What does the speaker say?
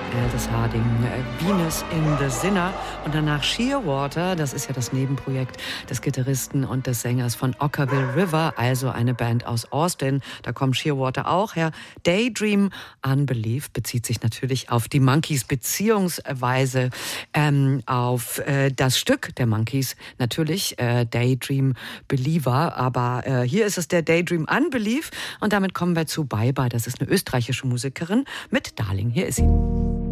Aldous Harding, Venus in the Sinner und danach Shearwater, das ist ja das Nebenprojekt des Gitarristen und des Sängers von Okkervil River, also eine Band aus Austin, da kommt Shearwater auch her. Daydream Unbelief bezieht sich natürlich auf die Monkees beziehungsweise auf das Stück der Monkees, natürlich Daydream Believer, aber hier ist es der Daydream Unbelief und damit kommen wir zu Bye Bye, das ist eine österreichische Musikerin mit Darling, hier ist sie.